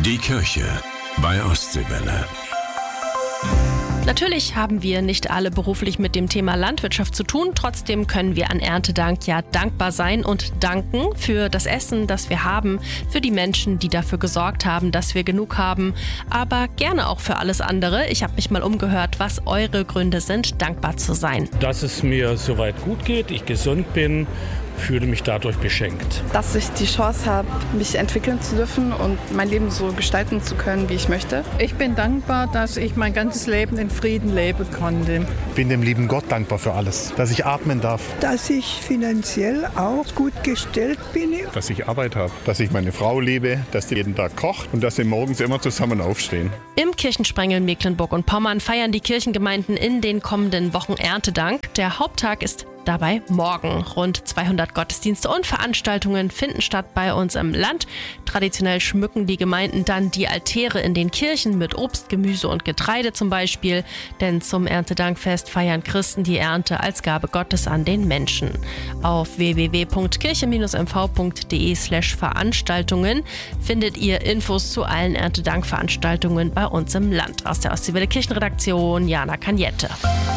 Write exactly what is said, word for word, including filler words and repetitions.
Die Kirche bei Ostseewelle. Natürlich haben wir nicht alle beruflich mit dem Thema Landwirtschaft zu tun. Trotzdem können wir an Erntedank ja dankbar sein und danken für das Essen, das wir haben, für die Menschen, die dafür gesorgt haben, dass wir genug haben, aber gerne auch für alles andere. Ich habe mich mal umgehört, was eure Gründe sind, dankbar zu sein. Dass es mir soweit gut geht, ich gesund bin, fühle mich dadurch beschenkt. Dass ich die Chance habe, mich entwickeln zu dürfen und mein Leben so gestalten zu können, wie ich möchte. Ich bin dankbar, dass ich mein ganzes Leben in Frieden leben konnte. Ich bin dem lieben Gott dankbar für alles, dass ich atmen darf. Dass ich finanziell auch gut gestellt bin. Dass ich Arbeit habe, dass ich meine Frau liebe, dass sie jeden Tag kocht und dass sie morgens immer zusammen aufstehen. Im Kirchensprengel Mecklenburg und Pommern feiern die Kirchengemeinden in den kommenden Wochen Erntedank. Der Haupttag ist dabei morgen. Rund zweihundert Gottesdienste und Veranstaltungen finden statt bei uns im Land. Traditionell schmücken die Gemeinden dann die Altäre in den Kirchen mit Obst, Gemüse und Getreide zum Beispiel. Denn zum Erntedankfest feiern Christen die Ernte als Gabe Gottes an den Menschen. Auf w w w punkt kirche Bindestrich m v punkt d e slash Veranstaltungen findet ihr Infos zu allen Erntedankveranstaltungen bei uns im Land. Aus der Ostseewelle Kirchenredaktion, Jana Kanjette.